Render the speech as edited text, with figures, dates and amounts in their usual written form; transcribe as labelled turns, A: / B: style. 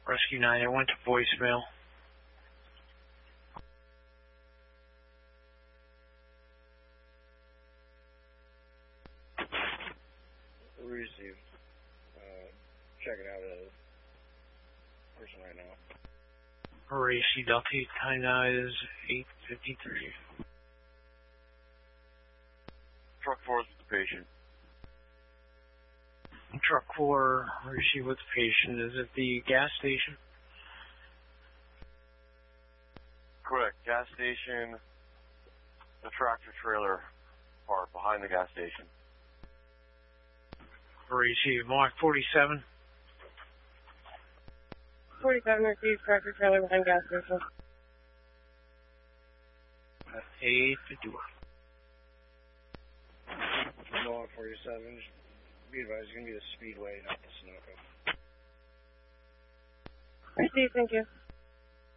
A: Rescue 9, it went to voicemail.
B: Received. Checking out a person right now.
A: Horatio Delta 899 is 853.
C: Truck 4 is with the patient.
A: Truck 4, Horatio with the patient, is at the gas station.
C: Correct. Gas station, the tractor trailer part behind the gas station.
A: Horatio, Mark 47.
D: 47 received, tractor trailer behind gas station.
A: 851.
B: Long 47, just be advised, it's going to be the Speedway, not the Sunoco.
D: Received, thank you.